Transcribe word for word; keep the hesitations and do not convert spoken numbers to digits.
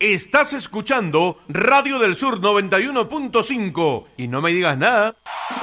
Estás escuchando Radio del Sur noventa y uno punto cinco y no me digas nada.